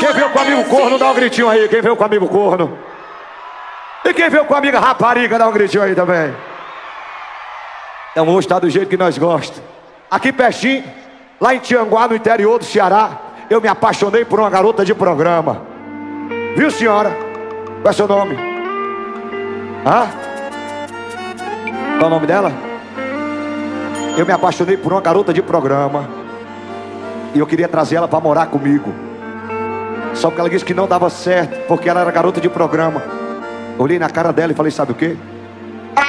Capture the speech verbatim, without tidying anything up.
Quem veio com o amigo corno, dá um gritinho aí. Quem veio com o amigo corno? E quem veio com a amiga rapariga, dá um gritinho aí também. Então hoje tá do jeito que nós gostamos. Aqui pertinho, lá em Tianguá, no interior do Ceará, eu me apaixonei por uma garota de programa. Viu, senhora? Qual é seu nome? Hã? Qual é o nome dela? Eu me apaixonei por uma garota de programa. E eu queria trazer ela para morar comigo. Só que ela disse que não dava certo, porque ela era garota de programa. Olhei na cara dela e falei, sabe o quê?